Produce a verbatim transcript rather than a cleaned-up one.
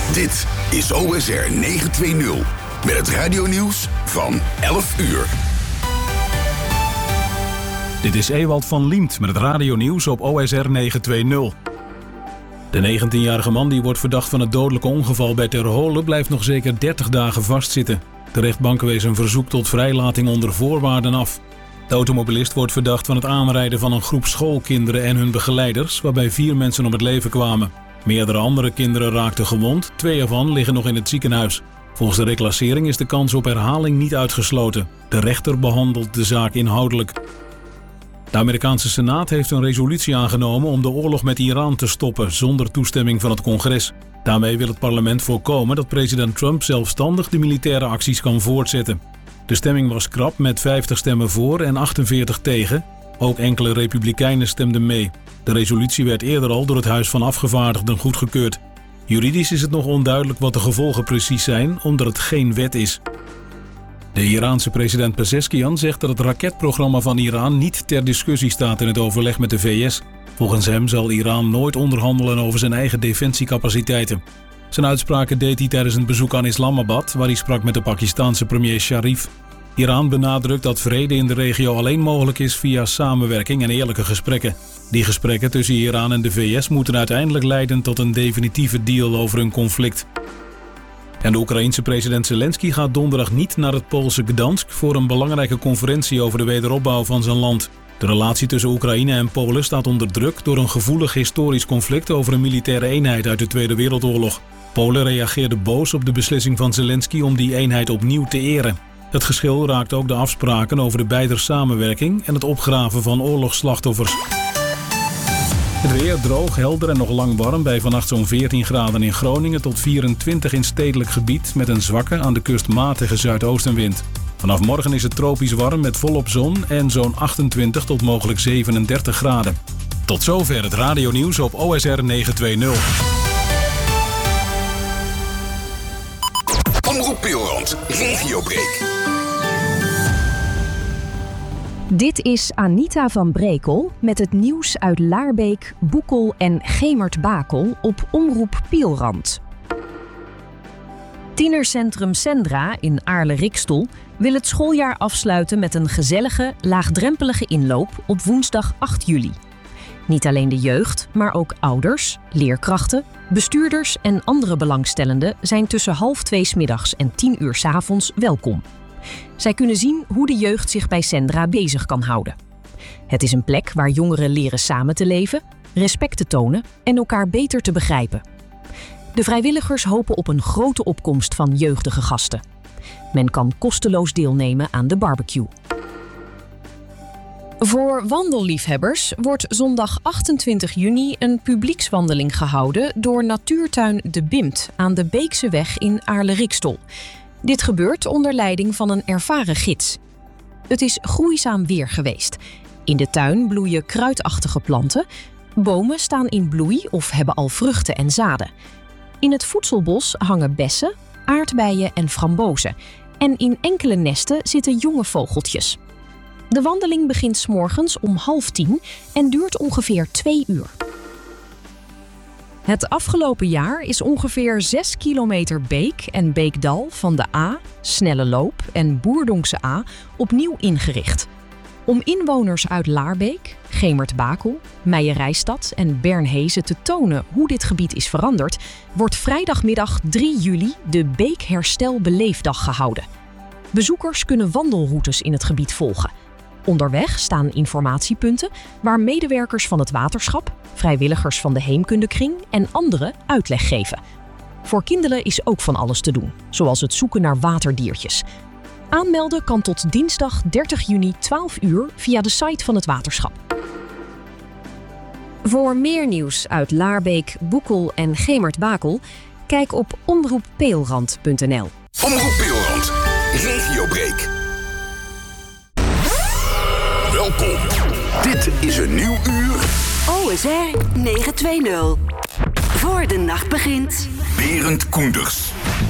Dit is O S R negenhonderdtwintig met het radionieuws van elf uur. Dit is Ewald van Liemt met het radionieuws op O S R negenhonderdtwintig. De negentienjarige man die wordt verdacht van het dodelijke ongeval bij Ter Holen blijft nog zeker dertig dagen vastzitten. De rechtbank wees een verzoek tot vrijlating onder voorwaarden af. De automobilist wordt verdacht van het aanrijden van een groep schoolkinderen en hun begeleiders, waarbij vier mensen om het leven kwamen. Meerdere andere kinderen raakten gewond, twee ervan liggen nog in het ziekenhuis. Volgens de reclassering is de kans op herhaling niet uitgesloten. De rechter behandelt de zaak inhoudelijk. De Amerikaanse Senaat heeft een resolutie aangenomen om de oorlog met Iran te stoppen zonder toestemming van het congres. Daarmee wil het parlement voorkomen dat president Trump zelfstandig de militaire acties kan voortzetten. De stemming was krap met vijftig stemmen voor en achtenveertig tegen. Ook enkele republikeinen stemden mee. De resolutie werd eerder al door het Huis van Afgevaardigden goedgekeurd. Juridisch is het nog onduidelijk wat de gevolgen precies zijn, omdat het geen wet is. De Iraanse president Pezeshkian zegt dat het raketprogramma van Iran niet ter discussie staat in het overleg met de V S. Volgens hem zal Iran nooit onderhandelen over zijn eigen defensiecapaciteiten. Zijn uitspraken deed hij tijdens een bezoek aan Islamabad, waar hij sprak met de Pakistaanse premier Sharif. Iran benadrukt dat vrede in de regio alleen mogelijk is via samenwerking en eerlijke gesprekken. Die gesprekken tussen Iran en de V S moeten uiteindelijk leiden tot een definitieve deal over hun conflict. En de Oekraïense president Zelensky gaat donderdag niet naar het Poolse Gdansk voor een belangrijke conferentie over de wederopbouw van zijn land. De relatie tussen Oekraïne en Polen staat onder druk door een gevoelig historisch conflict over een militaire eenheid uit de Tweede Wereldoorlog. Polen reageerde boos op de beslissing van Zelensky om die eenheid opnieuw te eren. Het geschil raakt ook de afspraken over de beider samenwerking en het opgraven van oorlogsslachtoffers. Het weer droog, helder en nog lang warm bij vannacht zo'n veertien graden in Groningen tot vierentwintig in stedelijk gebied met een zwakke aan de kust matige zuidoostenwind. Vanaf morgen is het tropisch warm met volop zon en zo'n achtentwintig tot mogelijk zevenendertig graden. Tot zover het radionieuws op O S R negenhonderdtwintig. Omroep Pilrand, Regiobreak. Dit is Anita van Brekel met het nieuws uit Laarbeek, Boekel en Gemert-Bakel op Omroep Pielrand. Tienercentrum Sendra in Aarle-Rikstel wil het schooljaar afsluiten met een gezellige, laagdrempelige inloop op woensdag acht juli. Niet alleen de jeugd, maar ook ouders, leerkrachten, bestuurders en andere belangstellenden zijn tussen half twee 's middags en tien uur 's avonds welkom. Zij kunnen zien hoe de jeugd zich bij Sendra bezig kan houden. Het is een plek waar jongeren leren samen te leven, respect te tonen en elkaar beter te begrijpen. De vrijwilligers hopen op een grote opkomst van jeugdige gasten. Men kan kosteloos deelnemen aan de barbecue. Voor wandelliefhebbers wordt zondag achtentwintig juni een publiekswandeling gehouden door Natuurtuin De Bimt aan de Beekseweg in Aarle-Rikstel. Dit gebeurt onder leiding van een ervaren gids. Het is groeizaam weer geweest. In de tuin bloeien kruidachtige planten. Bomen staan in bloei of hebben al vruchten en zaden. In het voedselbos hangen bessen, aardbeien en frambozen. En in enkele nesten zitten jonge vogeltjes. De wandeling begint 's morgens om half tien en duurt ongeveer twee uur. Het afgelopen jaar is ongeveer zes kilometer beek en beekdal van de A, Snelle Loop en Boerdonkse A opnieuw ingericht. Om inwoners uit Laarbeek, Gemert-Bakel, Meijerijstad en Bernhezen te tonen hoe dit gebied is veranderd, wordt vrijdagmiddag drie juli de Beekherstel Beleefdag gehouden. Bezoekers kunnen wandelroutes in het gebied volgen. Onderweg staan informatiepunten waar medewerkers van het waterschap, vrijwilligers van de Heemkundekring en anderen uitleg geven. Voor kinderen is ook van alles te doen, zoals het zoeken naar waterdiertjes. Aanmelden kan tot dinsdag dertig juni twaalf uur via de site van het waterschap. Voor meer nieuws uit Laarbeek, Boekel en Gemert-Bakel, kijk op omroep peelrand punt n l. Omroep Pilrand, Regiobreak. Welkom. Dit is een nieuw uur. O S R negenhonderdtwintig. Voor de nacht begint. Berend Koenders.